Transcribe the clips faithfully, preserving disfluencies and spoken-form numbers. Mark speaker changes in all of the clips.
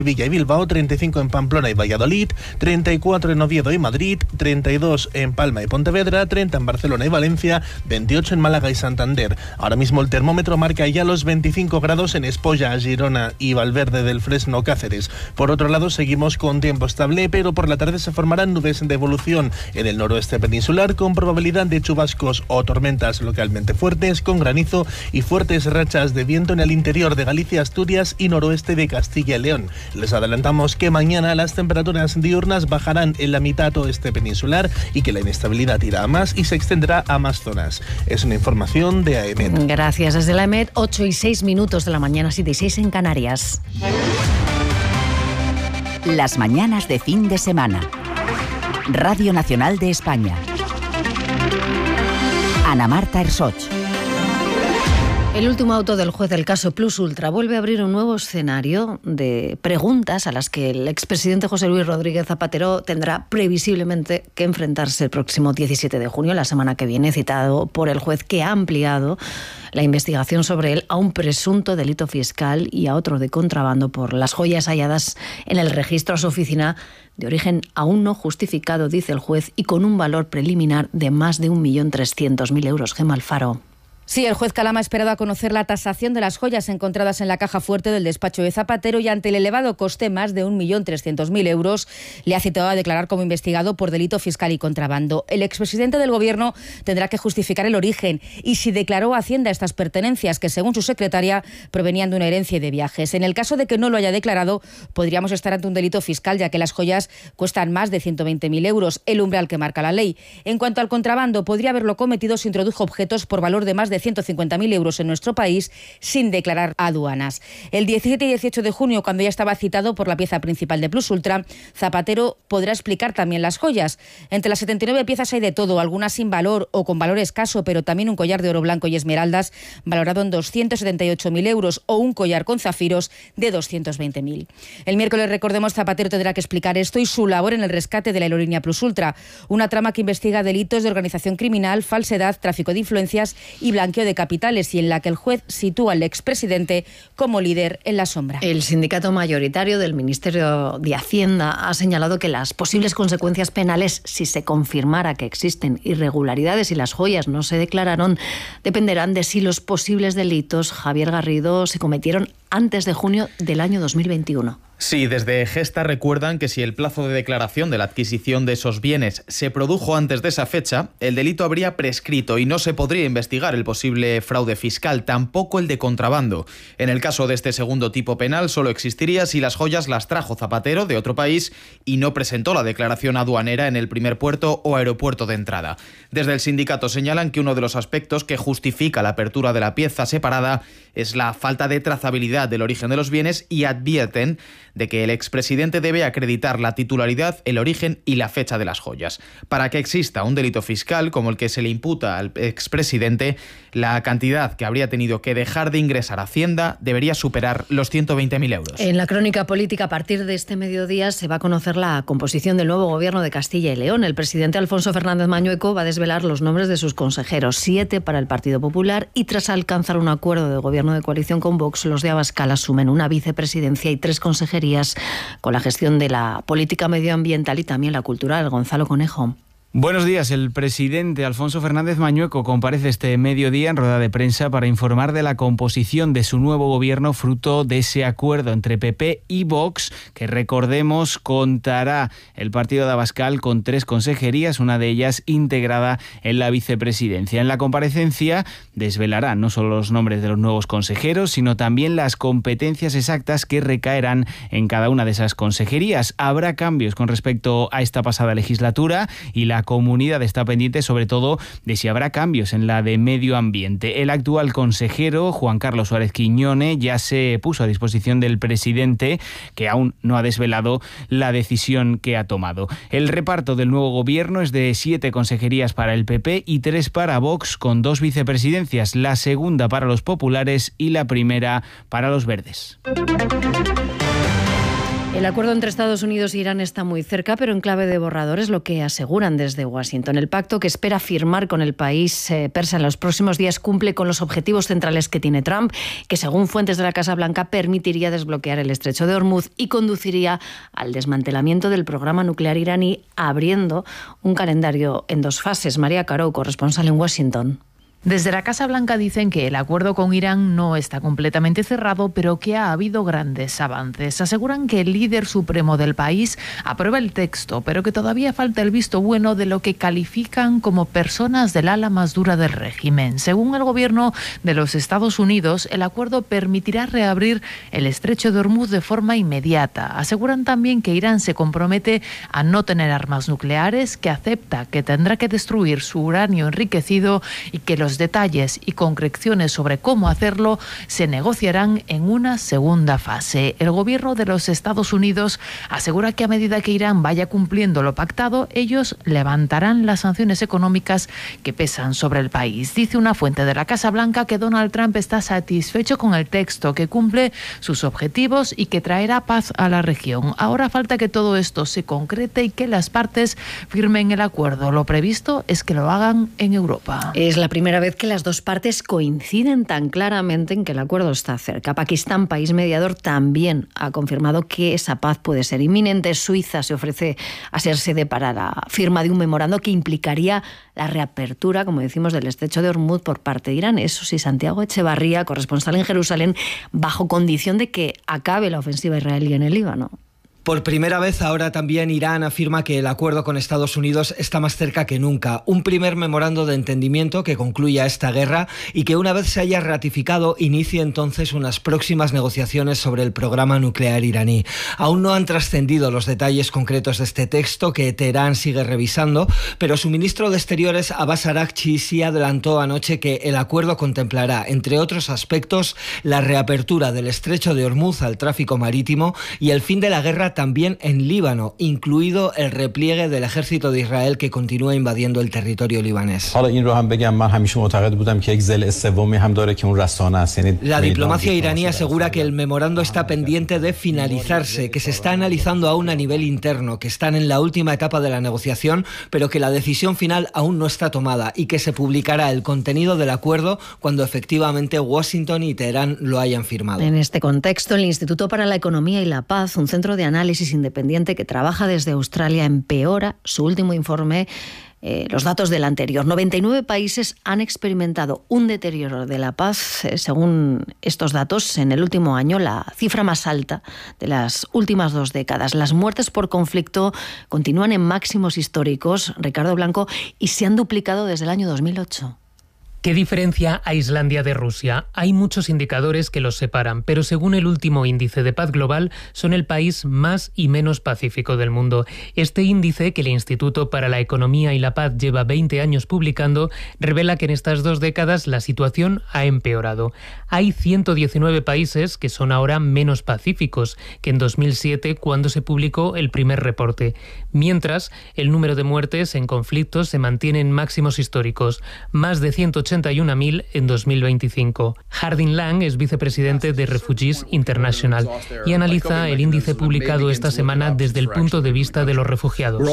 Speaker 1: Sevilla y Bilbao, treinta y cinco en Pamplona y Valladolid, treinta y cuatro en Oviedo y Madrid, treinta y dos en Palma y Pontevedra, treinta en Barcelona y Valencia, veintiocho en Málaga y Santander. Ahora mismo el termómetro marca ya los veinticinco grados en Espolla, Girona y Valverde del Fresno, Cáceres. Por otro lado, seguimos con tiempo estable, pero por la tarde se formarán nubes de evolución en el noroeste peninsular con probabilidad de chubascos o tormentas localmente fuertes, con granizo y fuertes rachas de viento en el interior de Galicia, Asturias y noroeste de Castilla y León. Les adelantamos que mañana las temperaturas diurnas bajarán en la mitad oeste peninsular y que la inestabilidad irá a más y se extenderá a más zonas. Es una información de A E M E T.
Speaker 2: Gracias. Desde la A E M E T, ocho y seis minutos de la mañana, siete y seis en Canarias.
Speaker 3: Las mañanas de fin de semana. Radio Nacional de España. Ana Marta Ersoch.
Speaker 2: El último auto del juez del caso Plus Ultra vuelve a abrir un nuevo escenario de preguntas a las que el expresidente José Luis Rodríguez Zapatero tendrá previsiblemente que enfrentarse el próximo diecisiete de junio, la semana que viene, citado por el juez que ha ampliado la investigación sobre él a un presunto delito fiscal y a otro de contrabando por las joyas halladas en el registro a su oficina, de origen aún no justificado, dice el juez, y con un valor preliminar de más de un millón trescientos mil euros. Gemma Alfaro.
Speaker 4: Sí, el juez Calama ha esperado a conocer la tasación de las joyas encontradas en la caja fuerte del despacho de Zapatero y ante el elevado coste, más de un millón trescientos mil euros, le ha citado a declarar como investigado por delito fiscal y contrabando. El expresidente del Gobierno tendrá que justificar el origen y si declaró a Hacienda estas pertenencias que, según su secretaria, provenían de una herencia y de viajes. En el caso de que no lo haya declarado, podríamos estar ante un delito fiscal, ya que las joyas cuestan más de ciento veinte mil euros, el umbral que marca la ley. En cuanto al contrabando, podría haberlo cometido si introdujo objetos por valor de más de ciento cincuenta mil euros en nuestro país sin declarar a aduanas. El diecisiete y dieciocho de junio, cuando ya estaba citado por la pieza principal de Plus Ultra, Zapatero podrá explicar también las joyas. Entre las setenta y nueve piezas hay de todo, algunas sin valor o con valor escaso, pero también un collar de oro blanco y esmeraldas valorado en doscientos setenta y ocho mil euros o un collar con zafiros de doscientos veinte mil. El miércoles, recordemos, Zapatero tendrá que explicar esto y su labor en el rescate de la aerolínea Plus Ultra, una trama que investiga delitos de organización criminal, falsedad, tráfico de influencias y blanqueo de capitales y en la que el juez sitúa al expresidente como líder en la sombra.
Speaker 2: El sindicato mayoritario del Ministerio de Hacienda ha señalado que las posibles consecuencias penales, si se confirmara que existen irregularidades y las joyas no se declararon, dependerán de si los posibles delitos, Javier Garrido, se cometieron antes de junio del año dos mil veintiuno.
Speaker 5: Sí, desde Gesta recuerdan que si el plazo de declaración de la adquisición de esos bienes se produjo antes de esa fecha, el delito habría prescrito y no se podría investigar el posible fraude fiscal, tampoco el de contrabando. En el caso de este segundo tipo penal, solo existiría si las joyas las trajo Zapatero de otro país y no presentó la declaración aduanera en el primer puerto o aeropuerto de entrada. Desde el sindicato señalan que uno de los aspectos que justifica la apertura de la pieza separada es la falta de trazabilidad del origen de los bienes y advierten de que el expresidente debe acreditar la titularidad, el origen y la fecha de las joyas. Para que exista un delito fiscal como el que se le imputa al expresidente, la cantidad que habría tenido que dejar de ingresar a Hacienda debería superar los ciento veinte mil euros.
Speaker 2: En la crónica política, a partir de este mediodía, se va a conocer la composición del nuevo gobierno de Castilla y León. El presidente Alfonso Fernández Mañueco va a desvelar los nombres de sus consejeros, siete para el Partido Popular, y tras alcanzar un acuerdo de gobierno de coalición con Vox, los de Abascal asumen una vicepresidencia y tres consejerías con la gestión de la política medioambiental y también la cultural. Gonzalo Conejo.
Speaker 6: Buenos días. El presidente Alfonso Fernández Mañueco comparece este mediodía en rueda de prensa para informar de la composición de su nuevo gobierno fruto de ese acuerdo entre P P y Vox, que recordemos contará el partido de Abascal con tres consejerías, una de ellas integrada en la vicepresidencia. En la comparecencia desvelará no solo los nombres de los nuevos consejeros, sino también las competencias exactas que recaerán en cada una de esas consejerías. Habrá cambios con respecto a esta pasada legislatura y la comunidad está pendiente sobre todo de si habrá cambios en la de medio ambiente. El actual consejero, Juan Carlos Suárez Quiñone, ya se puso a disposición del presidente, que aún no ha desvelado la decisión que ha tomado. El reparto del nuevo gobierno es de siete consejerías para el P P y tres para Vox, con dos vicepresidencias, la segunda para los populares y la primera para los verdes.
Speaker 2: El acuerdo entre Estados Unidos e Irán está muy cerca, pero en clave de borrador, es lo que aseguran desde Washington. El pacto que espera firmar con el país eh, persa en los próximos días cumple con los objetivos centrales que tiene Trump, que según fuentes de la Casa Blanca permitiría desbloquear el estrecho de Hormuz y conduciría al desmantelamiento del programa nuclear iraní, abriendo un calendario en dos fases. María Caro, corresponsal en Washington.
Speaker 7: Desde la Casa Blanca dicen que el acuerdo con Irán no está completamente cerrado, pero que ha habido grandes avances. Aseguran que el líder supremo del país aprueba el texto, pero que todavía falta el visto bueno de lo que califican como personas del ala más dura del régimen. Según el gobierno de los Estados Unidos, el acuerdo permitirá reabrir el estrecho de Hormuz de forma inmediata. Aseguran también que Irán se compromete a no tener armas nucleares, que acepta que tendrá que destruir su uranio enriquecido y que los detalles y concreciones sobre cómo hacerlo se negociarán en una segunda fase. El gobierno de los Estados Unidos asegura que a medida que Irán vaya cumpliendo lo pactado, ellos levantarán las sanciones económicas que pesan sobre el país. Dice una fuente de la Casa Blanca que Donald Trump está satisfecho con el texto, que cumple sus objetivos y que traerá paz a la región. Ahora falta que todo esto se concrete y que las partes firmen el acuerdo. Lo previsto es que lo hagan en Europa.
Speaker 2: Es la primera vez que las dos partes coinciden tan claramente en que el acuerdo está cerca. Pakistán, país mediador, también ha confirmado que esa paz puede ser inminente. Suiza se ofrece a ser sede para la firma de un memorando que implicaría la reapertura, como decimos, del estrecho de Hormuz por parte de Irán. Eso sí, Santiago Echevarría, corresponsal en Jerusalén, bajo condición de que acabe la ofensiva israelí en el Líbano.
Speaker 8: Por primera vez ahora también Irán afirma que el acuerdo con Estados Unidos está más cerca que nunca. Un primer memorando de entendimiento que concluya esta guerra y que una vez se haya ratificado inicie entonces unas próximas negociaciones sobre el programa nuclear iraní. Aún no han trascendido los detalles concretos de este texto que Teherán sigue revisando, pero su ministro de Exteriores Abbas Araghchi sí adelantó anoche que el acuerdo contemplará, entre otros aspectos, la reapertura del estrecho de Hormuz al tráfico marítimo y el fin de la guerra también en Líbano, incluido el repliegue del ejército de Israel que continúa invadiendo el territorio libanés. La diplomacia iraní asegura que el memorando está pendiente de finalizarse, que se está analizando aún a nivel interno, que están en la última etapa de la negociación, pero que la decisión final aún no está tomada y que se publicará el contenido del acuerdo cuando efectivamente Washington y Teherán lo hayan firmado.
Speaker 2: En este contexto, el Instituto para la Economía y la Paz, un centro de análisis análisis independiente que trabaja desde Australia, empeora su último informe eh, los datos del anterior. noventa y nueve países han experimentado un deterioro de la paz, eh, según estos datos, en el último año, la cifra más alta de las últimas dos décadas. Las muertes por conflicto continúan en máximos históricos, Ricardo Blanco, y se han duplicado desde el año dos mil ocho.
Speaker 9: ¿Qué diferencia a Islandia de Rusia? Hay muchos indicadores que los separan, pero según el último índice de paz global, son el país más y menos pacífico del mundo. Este índice, que el Instituto para la Economía y la Paz lleva veinte años publicando, revela que en estas dos décadas la situación ha empeorado. Hay ciento diecinueve países que son ahora menos pacíficos que en dos mil siete, cuando se publicó el primer reporte. Mientras, el número de muertes en conflictos se mantiene en máximos históricos, más de ciento ochenta y uno mil en dos mil veinticinco. Hardin Lang es vicepresidente de Refugees International y analiza el índice publicado esta semana desde el punto de vista de los refugiados.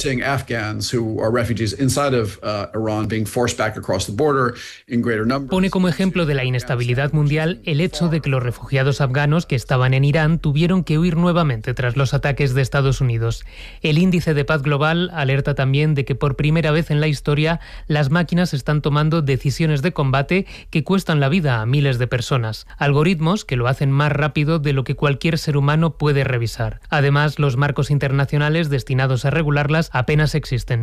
Speaker 9: Pone como ejemplo de la inestabilidad mundial el hecho de que los refugiados afganos que estaban en Irán tuvieron que huir nuevamente tras los ataques de Estados Unidos. El índice de paz global alerta también de que por primera vez en la historia las máquinas están tomando decisiones de combate que cuestan la vida a miles de personas, algoritmos que lo hacen más rápido de lo que cualquier ser humano puede revisar. Además, los marcos internacionales destinados a regularlas apenas existen.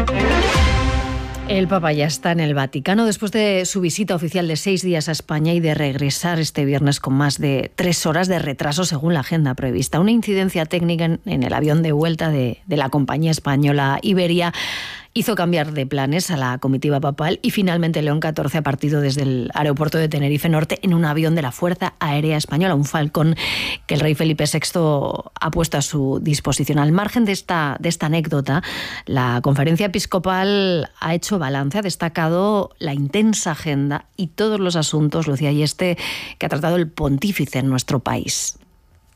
Speaker 2: El Papa ya está en el Vaticano después de su visita oficial de seis días a España y de regresar este viernes con más de tres horas de retraso según la agenda prevista. Una incidencia técnica en, en el avión de vuelta de, de la compañía española Iberia hizo cambiar de planes a la comitiva papal y finalmente León catorce ha partido desde el aeropuerto de Tenerife Norte en un avión de la Fuerza Aérea Española, un Falcón que el rey Felipe sexto ha puesto a su disposición. Al margen de esta, de esta anécdota, la conferencia episcopal ha hecho balance, ha destacado la intensa agenda y todos los asuntos, Lucía Yeste, que ha tratado el pontífice en nuestro país.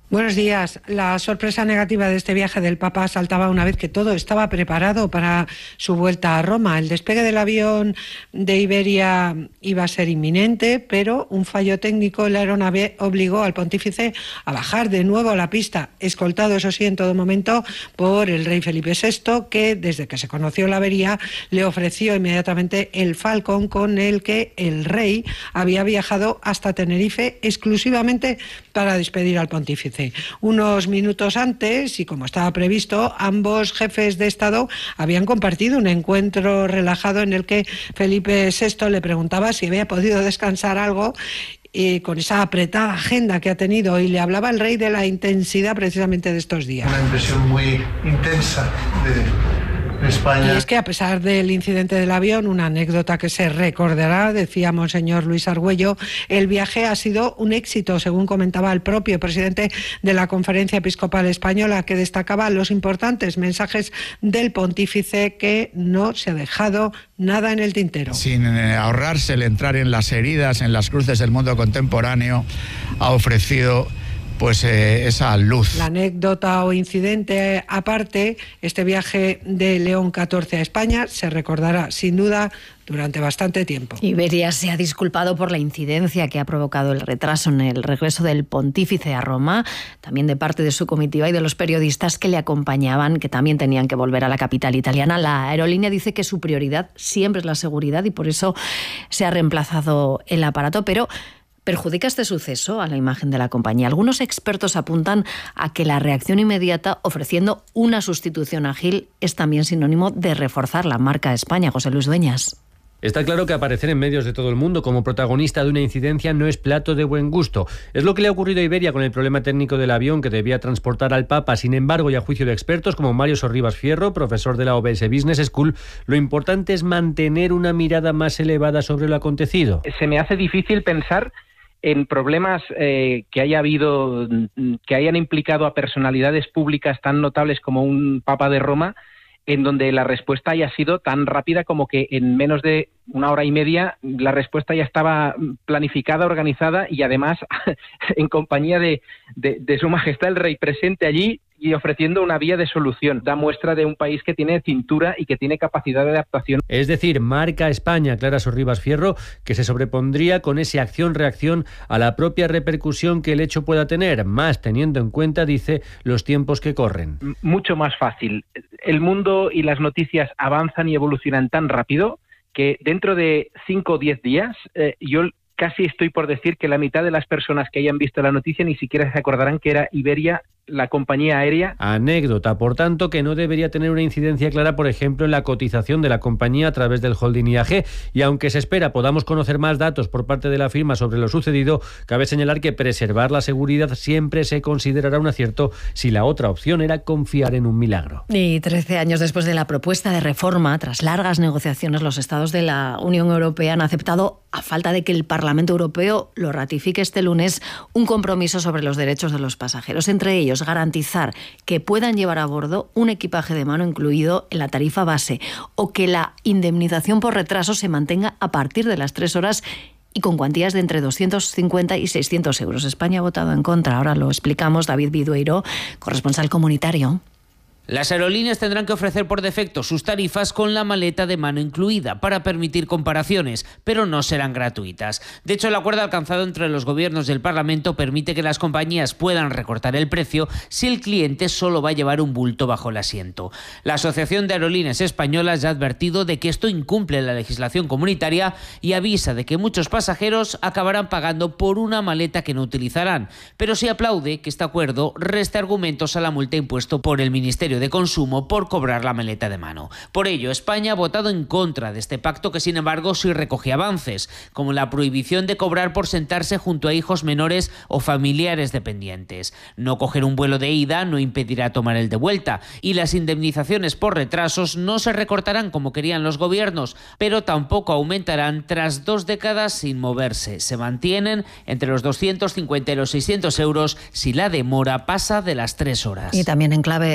Speaker 10: Buenos días. La sorpresa negativa de este viaje del Papa saltaba una vez que todo estaba preparado para su vuelta a Roma. El despegue del avión de Iberia iba a ser inminente, pero un fallo técnico en la aeronave obligó al pontífice a bajar de nuevo a la pista, escoltado, eso sí, en todo momento por el rey Felipe sexto, que desde que se conoció la avería le ofreció inmediatamente el Falcon con el que el rey había viajado hasta Tenerife exclusivamente para despedir al pontífice. Unos minutos antes, y como estaba previsto, ambos jefes de Estado habían compartido un encuentro relajado en el que Felipe sexto le preguntaba si había podido descansar algo eh, con esa apretada agenda que ha tenido, y le hablaba al rey de la intensidad precisamente de estos días.
Speaker 11: Una impresión muy intensa de España.
Speaker 10: Y es que a pesar del incidente del avión, una anécdota que se recordará, decía Monseñor Luis Argüello, el viaje ha sido un éxito, según comentaba el propio presidente de la Conferencia Episcopal Española, que destacaba los importantes mensajes del pontífice, que no se ha dejado nada en el tintero.
Speaker 12: Sin ahorrarse el entrar en las heridas, en las cruces del mundo contemporáneo, ha ofrecido pues eh, esa luz.
Speaker 10: La anécdota o incidente aparte, este viaje de León catorce a España se recordará sin duda durante bastante tiempo.
Speaker 2: Iberia se ha disculpado por la incidencia que ha provocado el retraso en el regreso del pontífice a Roma, también de parte de su comitiva y de los periodistas que le acompañaban, que también tenían que volver a la capital italiana. La aerolínea dice que su prioridad siempre es la seguridad y por eso se ha reemplazado el aparato, pero ¿perjudica este suceso a la imagen de la compañía? Algunos expertos apuntan a que la reacción inmediata, ofreciendo una sustitución ágil, es también sinónimo de reforzar la marca España. José Luis Dueñas.
Speaker 13: Está claro que aparecer en medios de todo el mundo como protagonista de una incidencia no es plato de buen gusto. Es lo que le ha ocurrido a Iberia con el problema técnico del avión que debía transportar al Papa. Sin embargo, y a juicio de expertos como Mario Sorribas Fierro, profesor de la O B S Business School, lo importante es mantener una mirada más elevada sobre lo acontecido.
Speaker 14: Se me hace difícil pensar en problemas eh, que haya habido, que hayan implicado a personalidades públicas tan notables como un Papa de Roma, en donde la respuesta haya sido tan rápida como que en menos de una hora y media la respuesta ya estaba planificada, organizada y además en compañía de, de, de Su Majestad el Rey presente allí y ofreciendo una vía de solución. Da muestra de un país que tiene cintura y que tiene capacidad de adaptación.
Speaker 13: Es decir, marca España, Clara Sorribas Fierro, que se sobrepondría con ese acción-reacción a la propia repercusión que el hecho pueda tener, más teniendo en cuenta, dice, los tiempos que corren.
Speaker 14: Mucho más fácil. El mundo y las noticias avanzan y evolucionan tan rápido que dentro de cinco o diez días eh, yo casi estoy por decir que la mitad de las personas que hayan visto la noticia ni siquiera se acordarán que era Iberia, la compañía aérea.
Speaker 13: Anécdota, por tanto, que no debería tener una incidencia clara, por ejemplo, en la cotización de la compañía a través del holding I A G. Y aunque se espera podamos conocer más datos por parte de la firma sobre lo sucedido, cabe señalar que preservar la seguridad siempre se considerará un acierto si la otra opción era confiar en un milagro.
Speaker 2: Y trece años después de la propuesta de reforma, tras largas negociaciones, los estados de la Unión Europea han aceptado, a falta de que el Parlamento Europeo lo ratifique este lunes, un compromiso sobre los derechos de los pasajeros. Entre ellos, garantizar que puedan llevar a bordo un equipaje de mano incluido en la tarifa base o que la indemnización por retraso se mantenga a partir de las tres horas y con cuantías de entre doscientos cincuenta y seiscientos euros. España ha votado en contra. Ahora lo explicamos. David Vidueiro, corresponsal comunitario.
Speaker 15: Las aerolíneas tendrán que ofrecer por defecto sus tarifas con la maleta de mano incluida para permitir comparaciones, pero no serán gratuitas. De hecho, el acuerdo alcanzado entre los gobiernos y el Parlamento permite que las compañías puedan recortar el precio si el cliente solo va a llevar un bulto bajo el asiento. La Asociación de Aerolíneas Españolas ya ha advertido de que esto incumple la legislación comunitaria y avisa de que muchos pasajeros acabarán pagando por una maleta que no utilizarán, pero sí aplaude que este acuerdo reste argumentos a la multa impuesta por el Ministerio de Consumo por cobrar la maleta de mano. Por ello, España ha votado en contra de este pacto que, sin embargo, sí recoge avances, como la prohibición de cobrar por sentarse junto a hijos menores o familiares dependientes. No coger un vuelo de ida no impedirá tomar el de vuelta y las indemnizaciones por retrasos no se recortarán como querían los gobiernos, pero tampoco aumentarán tras dos décadas sin moverse. Se mantienen entre los doscientos cincuenta y los seiscientos euros si la demora pasa de las tres horas.
Speaker 2: Y también en clave económica,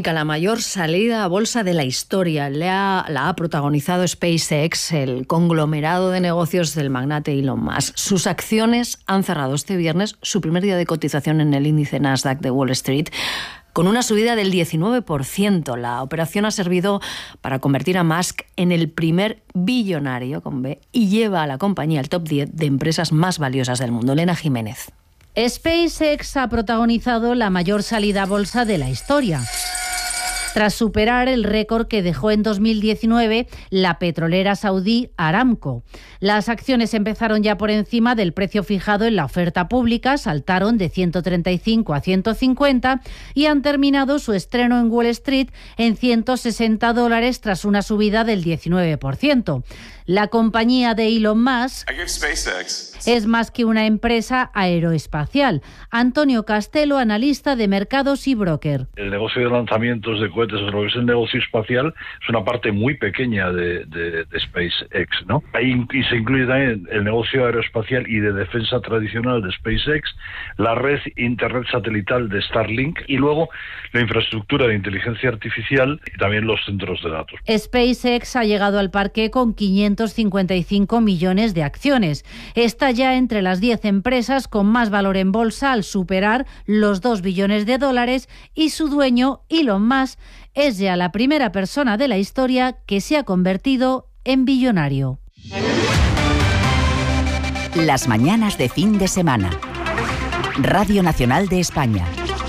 Speaker 2: Mónica, la mayor salida a bolsa de la historia la, la ha protagonizado SpaceX, el conglomerado de negocios del magnate Elon Musk. Sus acciones han cerrado este viernes su primer día de cotización en el índice Nasdaq de Wall Street, con una subida del diecinueve por ciento. La operación ha servido para convertir a Musk en el primer billonario, con B, y lleva a la compañía al top diez de empresas más valiosas del mundo. Elena Jiménez.
Speaker 16: SpaceX ha protagonizado la mayor salida a bolsa de la historia, tras superar el récord que dejó en dos mil diecinueve la petrolera saudí Aramco. Las acciones empezaron ya por encima del precio fijado en la oferta pública, saltaron de ciento treinta y cinco a ciento cincuenta y han terminado su estreno en Wall Street en ciento sesenta dólares tras una subida del diecinueve por ciento. La compañía de Elon Musk es más que una empresa aeroespacial. Antonio Castelo, analista de mercados y broker.
Speaker 17: El negocio de lanzamientos de cohetes, o lo que es el negocio espacial, es una parte muy pequeña de, de, de SpaceX, ¿no? Ahí y se incluye también el negocio aeroespacial y de defensa tradicional de SpaceX, la red internet satelital de Starlink y luego la infraestructura de inteligencia artificial y también los centros de datos.
Speaker 16: SpaceX ha llegado al parque con quinientos cincuenta y cinco millones de acciones. Está ya entre las diez empresas con más valor en bolsa al superar los dos billones de dólares y su dueño, Elon Musk, es ya la primera persona de la historia que se ha convertido en billonario.
Speaker 3: Las mañanas de fin de semana. Radio Nacional de España.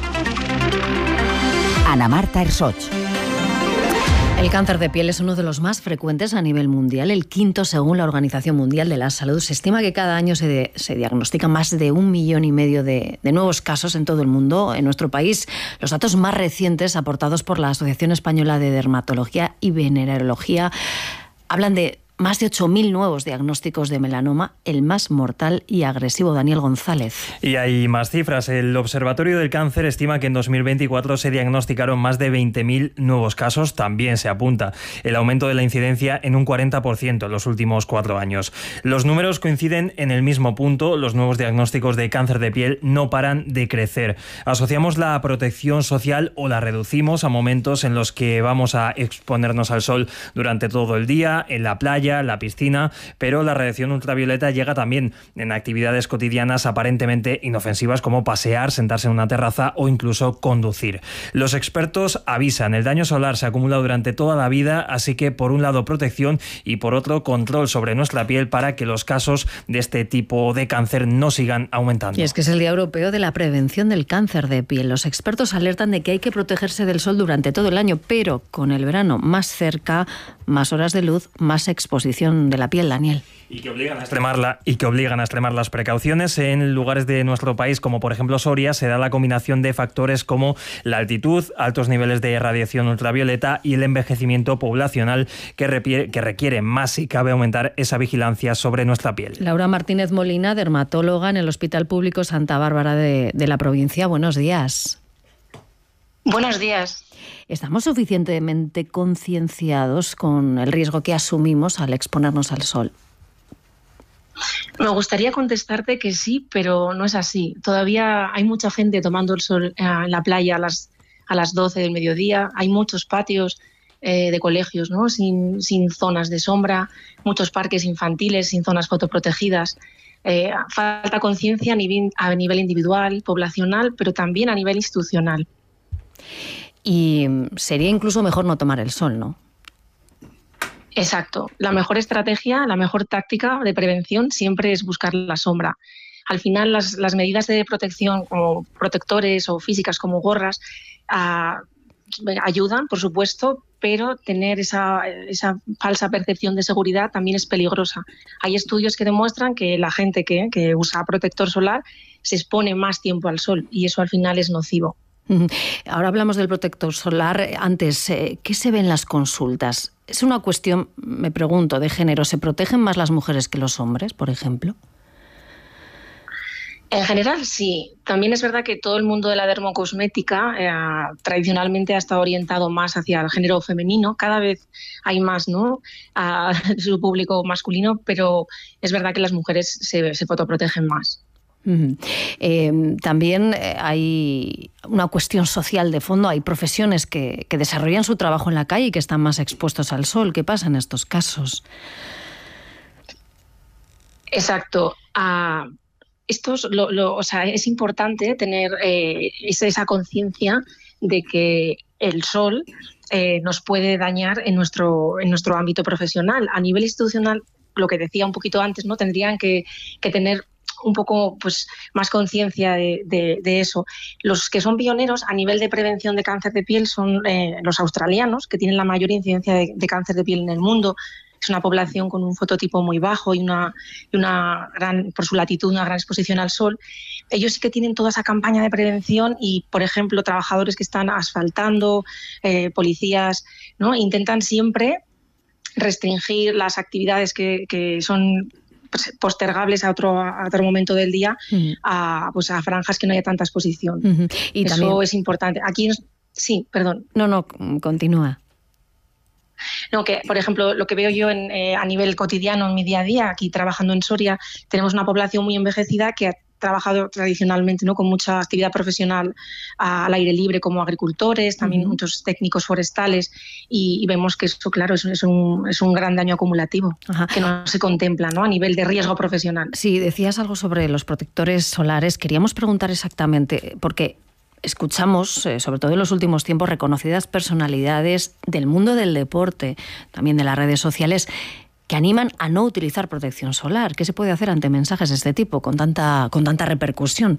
Speaker 3: Ana Marta Ersoch.
Speaker 2: El cáncer de piel es uno de los más frecuentes a nivel mundial, el quinto según la Organización Mundial de la Salud. Se estima que cada año se, de, se diagnostican más de un millón y medio de, de nuevos casos en todo el mundo. En nuestro país, los datos más recientes aportados por la Asociación Española de Dermatología y Venerología hablan de más de ocho mil nuevos diagnósticos de melanoma, el más mortal y agresivo. Daniel González.
Speaker 18: Y hay más cifras. El Observatorio del Cáncer estima que en dos mil veinticuatro se diagnosticaron más de veinte mil nuevos casos. También se apunta el aumento de la incidencia en un cuarenta por ciento en los últimos cuatro años. Los números coinciden en el mismo punto. Los nuevos diagnósticos de cáncer de piel no paran de crecer. Asociamos la protección social o la reducimos a momentos en los que vamos a exponernos al sol durante todo el día, en la playa, la piscina, pero la radiación ultravioleta llega también en actividades cotidianas aparentemente inofensivas como pasear, sentarse en una terraza o incluso conducir. Los expertos avisan, el daño solar se acumula durante toda la vida, así que por un lado protección y por otro control sobre nuestra piel para que los casos de este tipo de cáncer no sigan aumentando.
Speaker 2: Y es que es el Día Europeo de la Prevención del Cáncer de Piel. Los expertos alertan de que hay que protegerse del sol durante todo el año, pero con el verano más cerca, más horas de luz, más exposición de la piel, Daniel.
Speaker 18: Y que obligan a extremarla y que obligan a extremar las precauciones. En lugares de nuestro país, como por ejemplo Soria, se da la combinación de factores como la altitud, altos niveles de radiación ultravioleta y el envejecimiento poblacional que requiere, que requiere más si cabe aumentar esa vigilancia sobre nuestra piel.
Speaker 2: Laura Martínez Molina, dermatóloga en el Hospital Público Santa Bárbara de, de la provincia. Buenos días.
Speaker 19: Buenos días.
Speaker 2: ¿Estamos suficientemente concienciados con el riesgo que asumimos al exponernos al sol?
Speaker 19: Me gustaría contestarte que sí, pero no es así. Todavía hay mucha gente tomando el sol en la playa a las, a las doce del mediodía. Hay muchos patios eh, de colegios, ¿no? sin, sin zonas de sombra, muchos parques infantiles sin zonas fotoprotegidas. Eh, falta conciencia a nivel, a nivel individual, poblacional, pero también a nivel institucional.
Speaker 2: Y sería incluso mejor no tomar el sol, ¿no?
Speaker 19: Exacto. La mejor estrategia, la mejor táctica de prevención siempre es buscar la sombra. Al final, las, las medidas de protección como protectores o físicas como gorras uh, ayudan, por supuesto, pero tener esa, esa falsa percepción de seguridad también es peligrosa. Hay estudios que demuestran que la gente que, que usa protector solar se expone más tiempo al sol y eso al final es nocivo.
Speaker 2: Ahora hablamos del protector solar. Antes, ¿qué se ve en las consultas? Es una cuestión, me pregunto, de género. ¿Se protegen más las mujeres que los hombres, por ejemplo?
Speaker 19: En general, sí. También es verdad que todo el mundo de la dermocosmética eh, tradicionalmente ha estado orientado más hacia el género femenino. Cada vez hay más, ¿no?, a su público masculino, pero es verdad que las mujeres se, se fotoprotegen más.
Speaker 2: Uh-huh. Eh, también eh, hay una cuestión social de fondo. Hay profesiones que, que desarrollan su trabajo en la calle y que están más expuestos al sol. ¿Qué pasa en estos casos?
Speaker 19: Exacto. Uh, esto es, lo, lo, o sea, es importante tener eh, esa, esa conciencia de que el sol eh, nos puede dañar en nuestro, en nuestro ámbito profesional. A nivel institucional, lo que decía un poquito antes, ¿no? Tendrían que, que tener un poco pues, más conciencia de, de, de eso. Los que son pioneros a nivel de prevención de cáncer de piel son eh, los australianos, que tienen la mayor incidencia de, de cáncer de piel en el mundo. Es una población con un fototipo muy bajo y una, y una gran, por su latitud, una gran exposición al sol. Ellos sí que tienen toda esa campaña de prevención y, por ejemplo, trabajadores que están asfaltando, eh, policías, ¿no? Intentan siempre restringir las actividades que, que son postergables a otro, a otro momento del día, uh-huh. a, pues a franjas que no haya tanta exposición.
Speaker 2: Uh-huh. Y
Speaker 19: Eso
Speaker 2: también...
Speaker 19: es importante. Aquí, sí, perdón.
Speaker 2: No, no, continúa.
Speaker 19: No, que por ejemplo, lo que veo yo en, eh, a nivel cotidiano, en mi día a día, aquí trabajando en Soria, tenemos una población muy envejecida que ha trabajado tradicionalmente, ¿no? Con mucha actividad profesional a, al aire libre, como agricultores, también uh-huh. muchos técnicos forestales, y, y vemos que eso, claro, es, es, un, es un gran daño acumulativo, Ajá. que no se contempla, ¿no? A nivel de riesgo profesional.
Speaker 2: Sí, decías algo sobre los protectores solares. Queríamos preguntar exactamente, porque escuchamos, eh, sobre todo en los últimos tiempos, reconocidas personalidades del mundo del deporte, también de las redes sociales, que animan a no utilizar protección solar. ¿Qué se puede hacer ante mensajes de este tipo, con tanta, con tanta repercusión?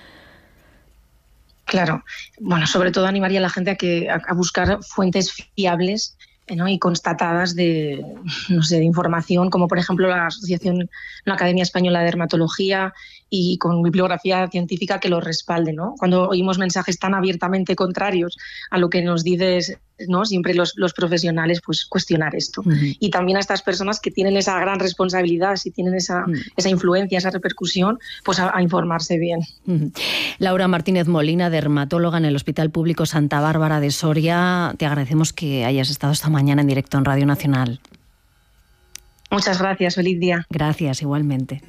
Speaker 19: Claro. Bueno, sobre todo animaría a la gente a, que, a, a buscar fuentes fiables, ¿no? Y constatadas de, no sé, de información, como por ejemplo la Asociación, la Academia Española de Dermatología, y con bibliografía científica que lo respalde, ¿no? Cuando oímos mensajes tan abiertamente contrarios a lo que nos dices, ¿no? Siempre los, los profesionales, pues cuestionar esto. Uh-huh. Y también a estas personas que tienen esa gran responsabilidad, si tienen esa, uh-huh. esa influencia, esa repercusión, pues a, a informarse bien.
Speaker 2: Uh-huh. Laura Martínez Molina, dermatóloga en el Hospital Público Santa Bárbara de Soria, te agradecemos que hayas estado esta mañana en directo en Radio Nacional.
Speaker 19: Muchas gracias, feliz día.
Speaker 2: Gracias, igualmente.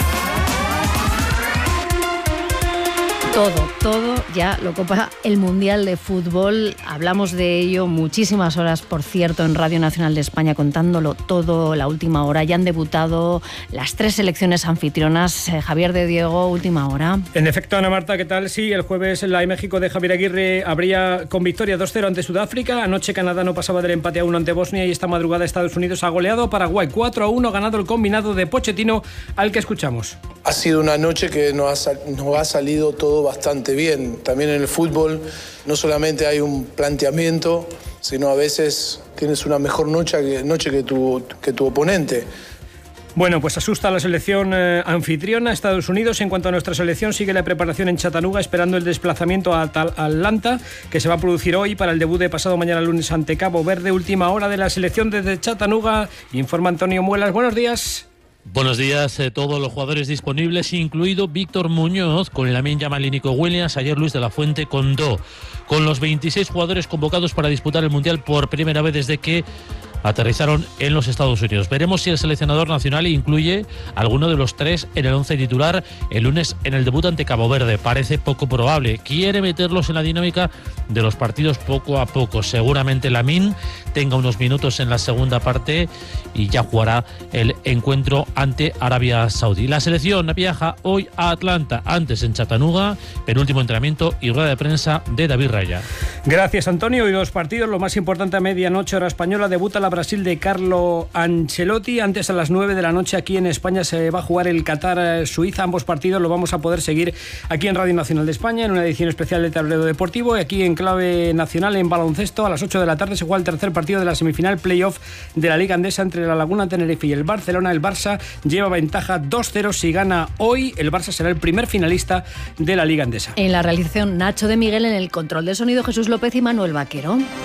Speaker 2: Todo, todo ya lo copa el Mundial de Fútbol. Hablamos de ello muchísimas horas, por cierto, en Radio Nacional de España, contándolo todo, la última hora. Ya han debutado las tres selecciones anfitrionas. Eh, Javier de Diego, última hora.
Speaker 20: En efecto, Ana Marta, ¿qué tal? Sí, el jueves la de México de Javier Aguirre habría con victoria dos cero ante Sudáfrica. Anoche Canadá no pasaba del empate a uno ante Bosnia y esta madrugada Estados Unidos ha goleado a Paraguay cuatro a uno, ganado el combinado de Pochettino, al que escuchamos.
Speaker 21: Ha sido una noche que nos ha, sal- nos ha salido todo bastante bien. También en el fútbol no solamente hay un planteamiento, sino a veces tienes una mejor noche que, noche que, tu, que tu oponente.
Speaker 20: Bueno, pues asusta a la selección eh, anfitriona, Estados Unidos. En cuanto a nuestra selección, sigue la preparación en Chattanooga, esperando el desplazamiento a Atlanta, que se va a producir hoy para el debut de pasado mañana lunes ante Cabo Verde. Última hora de la selección desde Chattanooga, informa Antonio Muelas. Buenos días.
Speaker 22: Buenos días, eh, todos los jugadores disponibles, incluido Víctor Muñoz, con Lamine Yamal y Nico Williams, ayer Luis de la Fuente con Do. Con los veintiséis jugadores convocados para disputar el Mundial por primera vez desde que aterrizaron en los Estados Unidos. Veremos si el seleccionador nacional incluye alguno de los tres en el once titular el lunes en el debut ante Cabo Verde. Parece poco probable. Quiere meterlos en la dinámica de los partidos poco a poco. Seguramente Lamine tenga unos minutos en la segunda parte y ya jugará el encuentro ante Arabia Saudí. La selección viaja hoy a Atlanta, antes en Chattanooga, penúltimo entrenamiento y rueda de prensa de David Raya.
Speaker 20: Gracias, Antonio. Y dos partidos, lo más importante a medianoche hora española, debuta la Brasil de Carlo Ancelotti. Antes, a las nueve de la noche aquí en España se va a jugar el Qatar-Suiza. Ambos partidos lo vamos a poder seguir aquí en Radio Nacional de España en una edición especial de Tablero Deportivo, y aquí en clave nacional en baloncesto a las ocho de la tarde se juega el tercer partido de la semifinal playoff de la Liga Andesa entre la Laguna Tenerife y el Barcelona. El Barça lleva ventaja dos cero. Si gana hoy, el Barça será el primer finalista de la Liga Andesa.
Speaker 2: En la realización, Nacho de Miguel; en el control de sonido, Jesús López y Manuel Vaquero.